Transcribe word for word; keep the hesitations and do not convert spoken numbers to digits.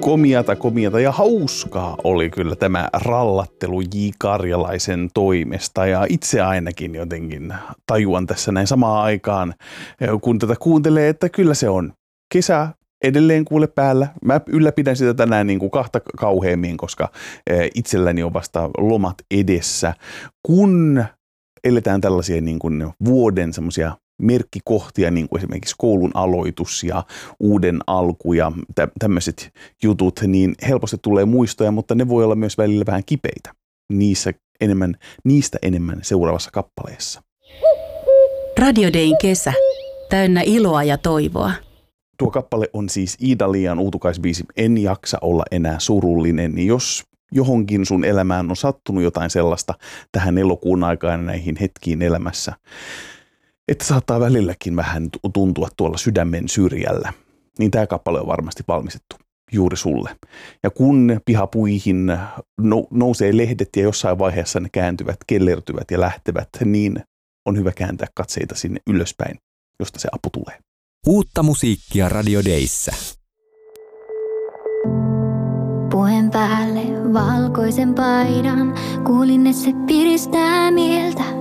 Komiata, komiata ja hauskaa oli kyllä tämä rallattelu J. Karjalaisen toimesta ja itse ainakin jotenkin tajuan tässä näin samaan aikaan, kun tätä kuuntelee, että kyllä se on kesä edelleen kuule päällä. Mä ylläpidän sitä tänään niin kuin kahta kauheammin, koska itselläni on vasta lomat edessä, kun eletään tällaisia niin kuin vuoden semmoisia merkkikohtia, niin kuin esimerkiksi koulun aloitus ja uuden alku ja tä- tämmöiset jutut, niin helposti tulee muistoja, mutta ne voi olla myös välillä vähän kipeitä. Niissä enemmän, niistä enemmän seuraavassa kappaleessa. Radio Dayn kesä, täynnä iloa ja toivoa. Tuo kappale on siis Iida-Liian uutukaisbiisi En jaksa olla enää surullinen, niin jos johonkin sun elämään on sattunut jotain sellaista tähän elokuun aikaan näihin hetkiin elämässä, että saattaa välilläkin vähän tuntua tuolla sydämen syrjällä, niin tämä kappale on varmasti valmistettu juuri sulle. Ja kun pihapuihin nousee lehdet ja jossain vaiheessa ne kääntyvät, kellertyvät ja lähtevät, niin on hyvä kääntää katseita sinne ylöspäin, josta se apu tulee. Uutta musiikkia Radio Dayssä. Puen päälle valkoisen paidan, kuulin, että se piristää mieltä.